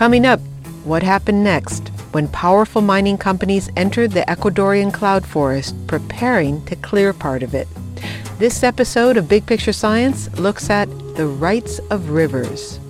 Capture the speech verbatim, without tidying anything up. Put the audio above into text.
Coming up, what happened next when powerful mining companies entered the Ecuadorian cloud forest, preparing to clear part of it. This episode of Big Picture Science looks at the rights of rivers.